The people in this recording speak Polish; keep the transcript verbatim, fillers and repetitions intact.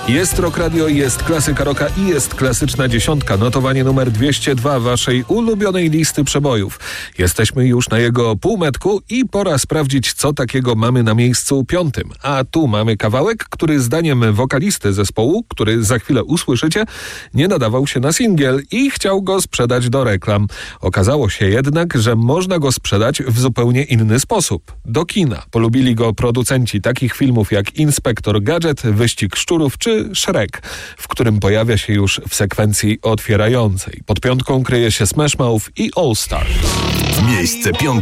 Jest Rock Radio, jest klasyka rocka i jest klasyczna dziesiątka. Notowanie numer dwieście dwa waszej ulubionej listy przebojów. Jesteśmy już na jego półmetku i pora sprawdzić, co takiego mamy na miejscu piątym. A tu mamy kawałek, który zdaniem wokalisty zespołu, który za chwilę usłyszycie, nie nadawał się na singiel i chciał go sprzedać do reklam. Okazało się jednak, że można go sprzedać w zupełnie inny sposób. Do kina. Polubili go producenci takich filmów jak Inspektor Gadżet, Wyścig Szczurów czy Shrek, w którym pojawia się już w sekwencji otwierającej. Pod piątką kryje się Smash Mouth i All Star. Miejsce piąte.